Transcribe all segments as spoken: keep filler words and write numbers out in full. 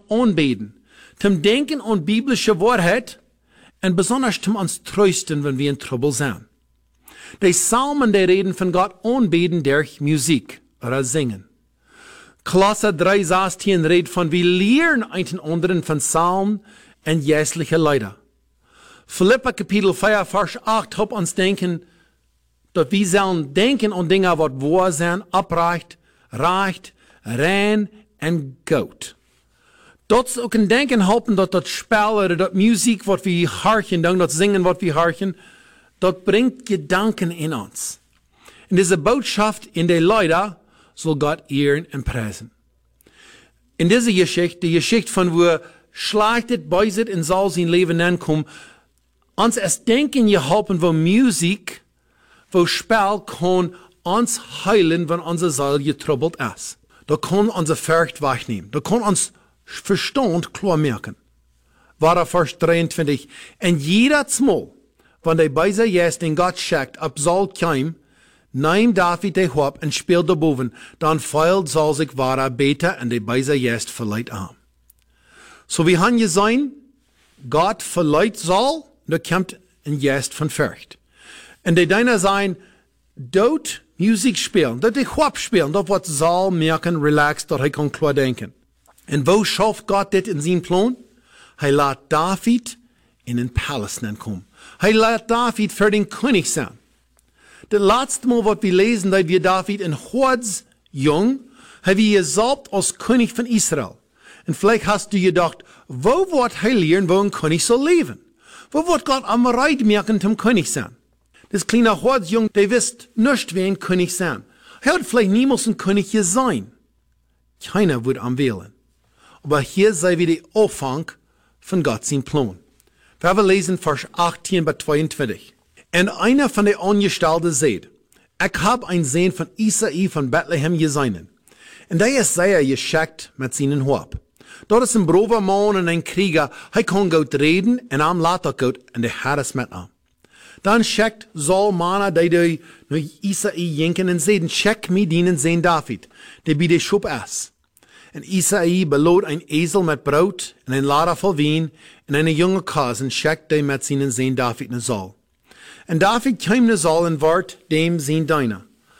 aanbeten, zum Denken an biblische Wahrheit und besonders zum uns trösten, wenn wir in Trouble sind. Die Psalmen, die reden von Gott anbeten durch Musik oder Singen. Kolosser drei sechzehn redet von, wir lehren einen anderen von Psalmen und jährliche Lieder. Philippa Kapitel vier, Vers acht, hat uns denken, dass wir sollen denken an Dinge, was wahr sind, abreicht, reicht, rein und gut. Dat is ook een denken helpen dat dat spel oder dat Musik, wat wir harchen, dan dat Singen, wat wir harchen, dat bringt Gedanken in uns. Und diese Botschaft in der Leute soll Gott ehren und preisen. In dieser Geschichte, die Geschichte von wo schlachtet, beiset und soll sein Leben ankommen, uns erst denken geholfen, wo Musik, wo Spel kann uns heilen, wenn unsere Seele getroubled ist. Da kann unser Furcht wegnehmen. Da kann uns Verstand klar merken. War Vers dreiundzwanzig. Und jedes Mal, wenn der Beiser jetzt den Gott schickt, ab Saul kam, nahm David den Haupt und spielt boven, dann feilt Saul sich wahrer Beter und der Beiser jetzt verleiht an. So wie haben gesehen, Gott verleiht Saul, da kommt ein Jest von Furcht. Und die Deiner sein, dort Musik spielen, dort die Haupt spielen, dort wird Saul merken, relaxed, dort er kann klar denken. Und wo schafft Gott das in seinem Plan? Er lässt David in den Palast kommen. Er lässt David für den König sein. Das letzte Mal, was wir lesen, dass wir David in Hords jung, haben wir gesalbt als König von Israel. Und vielleicht hast du gedacht, wo wird er lernen, wo ein König soll leben? Wo wird Gott am Reit merken, zum König sein? Das kleine Hords jung, der wisst nicht, wer ein König sein. Er wird vielleicht niemals ein König hier sein. Keiner wird am wählen. Aber hier sei wieder der Anfang von Gottes Plan. Wir lesen Vers achtzehn bis zweiundzwanzig. Und einer von den Angestellten sagt, ich habe ein Sohn von Isai von Bethlehem gesehen. Und der ist sehr geschickt mit seinen Haupt. Dort ist ein braver Mann und ein Krieger, er kann gut reden und am later gut und der Herr ist mit ihm. Dann schickt Saul Mana, die die nach Isai jenken und sagt, schick mir dienen Sohn David, der bei der Schub ist. Und Isai belot ein Esel mit Brot und ein Lader voll Wein und eine junge Kase und schickte mit seinen Sohn David nach Saul. Und David kam nach Saul und ward dem Sohn Deiner.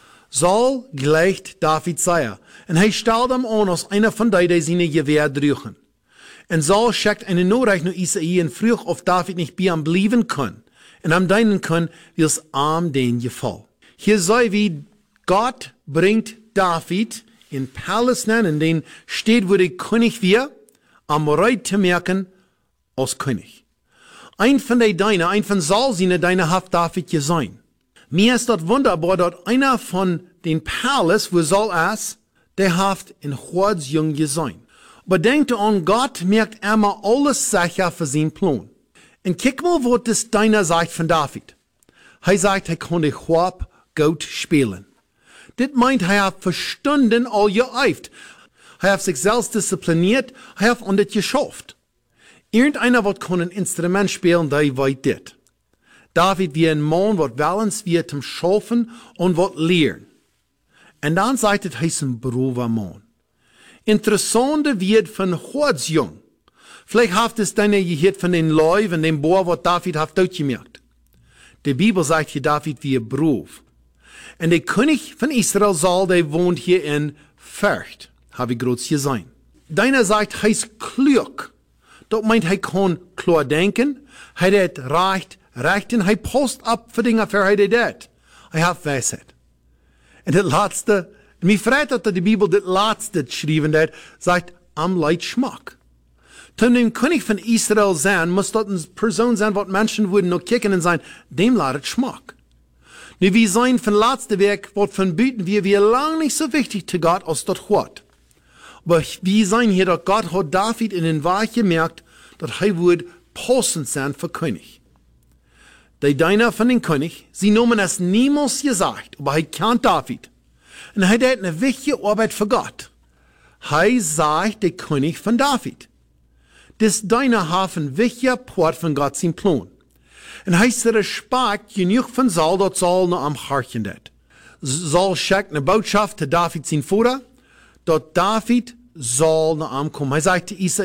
Saul gleicht David Seier und er stellt ihm an als einer von denen, die seine Gewehr drüchen. Und Saul schickt eine Nachricht nach Isai und früh auf David nicht bei ihm bleiben kann und am deinen kann, wie es arm den gefällt. Hier sei wie Gott bringt David in Palästina, in den steht, wo der König wir, am Reit zu merken, als König. Ein von den Deiner, ein von Saul seine Deiner hat David gesehen. Mir ist das wunderbar, dass einer von den Palästen, wo Saul ist, der hat in Hords jung gesehen. Aber denkt an, Gott merkt immer alles sicher für seinen Plan. Und kick mal, was das Deiner sagt von David. Er sagt, er kann die Haupt gut spielen. Das meint, er hat verstanden, all geeift. Er hat sich selbst diszipliniert, er hat an das geschafft. Irgendeiner wird kann ein Instrument spielen, der weiß das. David wie ein Mann, wird willens wird zum Schaffen und wird lehren. Und dann sagt es, er ist ein braver Mann. Interessante wird von Hords jung. Vielleicht habt es deine gehört von den Leuten, von dem Boer, was David hat durchgemerkt. Die Bibel sagt hier, David wie brav. Und der König von Israel, Saul, der wohnt hier in Furcht, habe ich groß gesehen. Deiner sagt, er ist klug. Das meint, er kann klar denken, er hat recht, recht, und er passt ab für Dinge, für er hat. Er hat Weisheit. Und das Letzte, mich freut, dass die Bibel das Letzte geschrieben hat, sagt, am Leid Schmack. Zu dem König von Israel sein, muss das eine Person sein, was Menschen würden noch kicken und sagen, dem leidet Schmack. Nu, wir sein von letzte Weg, was von Büten wir, wir lang nicht so wichtig zu Gott, als das Wort. Aber wir sein hier, dass Gott hat David in den Wahrheit gemerkt, dass er würde passend sein für König. Die Deiner von den König, sie nahmen es niemals gesagt, aber er kennt David. Und er hat eine wichtige Arbeit für Gott. Er sagt, der König von David. Das Deiner hat ein wichtiger Part von Gott sein Plan. Und heißt Respekt genug von Saul, dass Saul noch am Harchen dat. Saul schickt eine Botschaft zu David sein Vater, dass David Saul noch ankommt. Er sagt zu Isai,